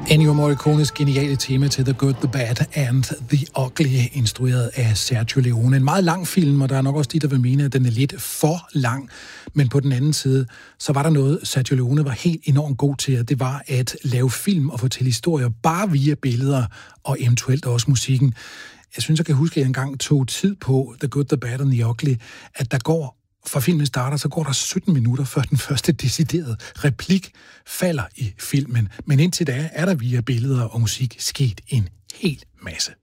Ennio Morricones geniale tema til The Good, The Bad and The Ugly, instrueret af Sergio Leone. En meget lang film, og der er nok også de, der vil mene, at den er lidt for lang. Men på den anden side, så var der noget, Sergio Leone var helt enormt god til, og det var at lave film og fortælle historier bare via billeder og eventuelt også musikken. Jeg synes, jeg kan huske, at jeg engang tog tid på The Good, The Bad and The Ugly, at der går fra filmen starter, så går der 17 minutter, før den første deciderede replik falder i filmen. Men indtil da er der via billeder og musik sket en hel masse.